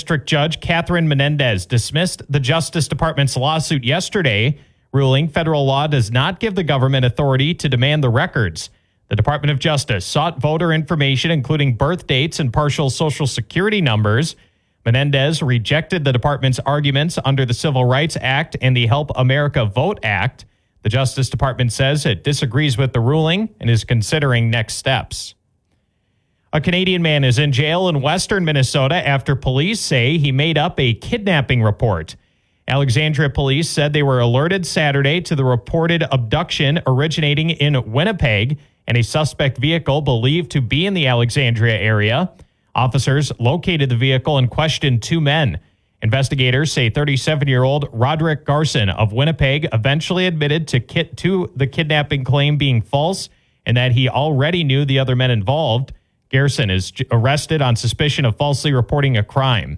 District Judge Catherine Menendez dismissed the Justice Department's lawsuit yesterday, ruling federal law does not give the government authority to demand the records. The Department of Justice sought voter information, including birth dates and partial Social Security numbers. Menendez rejected the department's arguments under the Civil Rights Act and the Help America Vote Act. The Justice Department says it disagrees with the ruling and is considering next steps. A Canadian man is in jail in western Minnesota after police say he made up a kidnapping report. Alexandria police said they were alerted Saturday to the reported abduction originating in Winnipeg and a suspect vehicle believed to be in the Alexandria area. Officers located the vehicle and questioned two men. Investigators say 37-year-old Roderick Garson of Winnipeg eventually admitted to the kidnapping claim being false and that he already knew the other men involved. Garson is arrested on suspicion of falsely reporting a crime.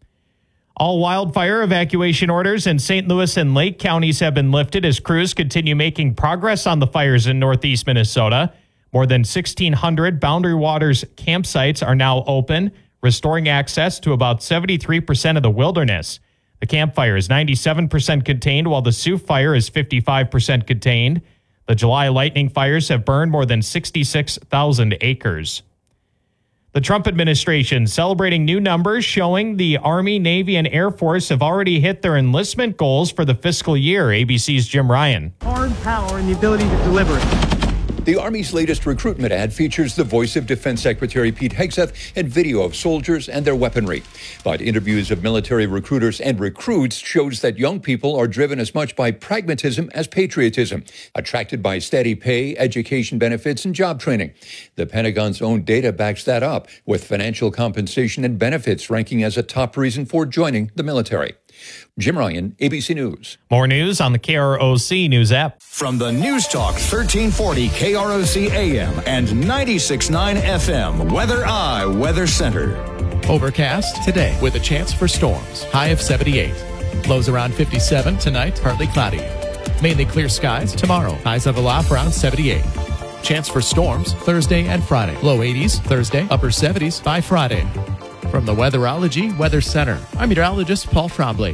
All wildfire evacuation orders in St. Louis and Lake counties have been lifted as crews continue making progress on the fires in northeast Minnesota. More than 1,600 Boundary Waters campsites are now open, restoring access to about 73% of the wilderness. The Camp Fire is 97% contained, while the Sioux Fire is 55% contained. The July lightning fires have burned more than 66,000 acres. The Trump administration celebrating new numbers showing the Army, Navy, and Air Force have already hit their enlistment goals for the fiscal year. ABC's Jim Ryan. Hard power and the ability to deliver it. The Army's latest recruitment ad features the voice of Defense Secretary Pete Hegseth and video of soldiers and their weaponry. But interviews of military recruiters and recruits shows that young people are driven as much by pragmatism as patriotism, attracted by steady pay, education benefits, and job training. The Pentagon's own data backs that up, with financial compensation and benefits ranking as a top reason for joining the military. Jim Ryan, ABC News. More news on the KROC News app. From the News Talk 1340 KROC AM and 96.9 FM, Weather Center. Overcast today with a chance for storms. High of 78. Lows around 57 tonight, partly cloudy. Mainly clear skies tomorrow. Highs level off around 78. Chance for storms Thursday and Friday. Low 80s Thursday, upper 70s by Friday. From the Weatherology Weather Center, I'm meteorologist Paul Trombley.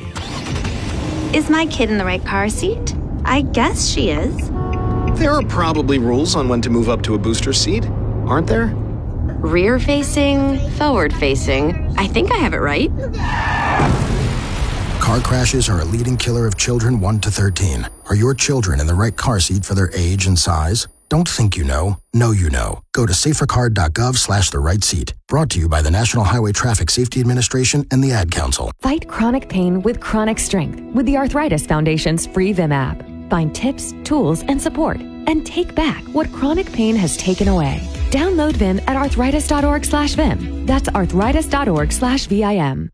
Is my kid in the right car seat? I guess she is. There are probably rules on when to move up to a booster seat, aren't there? Rear facing, forward facing. I think I have it right. Car crashes are a leading killer of children 1 to 13. Are your children in the right car seat for their age and size? Don't think you know you know. Go to safercar.gov/the right seat. Brought to you by the National Highway Traffic Safety Administration and the Ad Council. Fight chronic pain with chronic strength with the Arthritis Foundation's free Vim app. Find tips, tools, and support, and take back what chronic pain has taken away. Download Vim at arthritis.org/Vim. That's arthritis.org/VIM.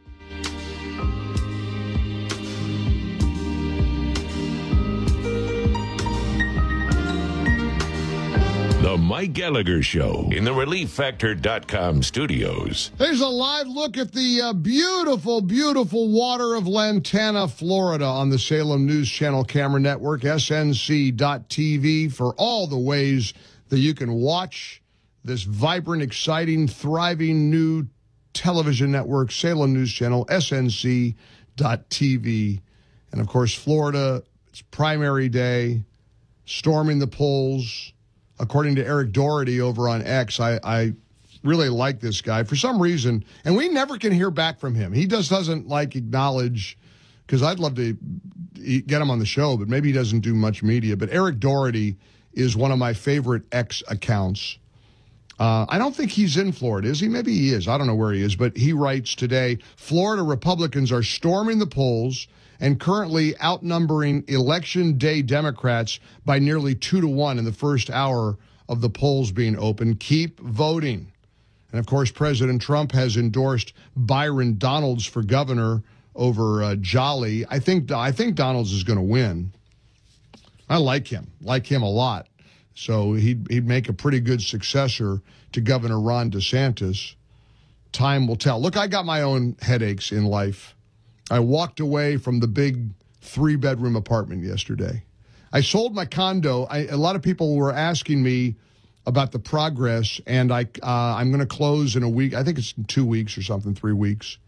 The Mike Gallagher Show in the ReliefFactor.com studios. There's a live look at the beautiful, beautiful water of Lantana, Florida on the Salem News Channel camera network, SNC.TV, for all the ways that you can watch this vibrant, exciting, thriving new television network, Salem News Channel, SNC.TV. And, of course, Florida, it's primary day, storming the polls. According to Eric Doherty over on X, I really like this guy for some reason, and we never can hear back from him. He doesn't acknowledge, because I'd love to get him on the show, but maybe he doesn't do much media. But Eric Doherty is one of my favorite X accounts. I don't think he's in Florida, is he? Maybe he is. I don't know where he is, but he writes today, Florida Republicans are storming the polls and currently outnumbering Election Day Democrats by nearly 2-1 in the first hour of the polls being open. Keep voting. And, of course, President Trump has endorsed Byron Donalds for governor over Jolly. I think Donalds is going to win. I like him a lot. So he'd make a pretty good successor to Governor Ron DeSantis. Time will tell. Look, I got my own headaches in life. I walked away from the big 3-bedroom apartment yesterday. I sold my condo. A lot of people were asking me about the progress, and I'm going to close in a week. I think it's in 2 weeks or something, 3 weeks.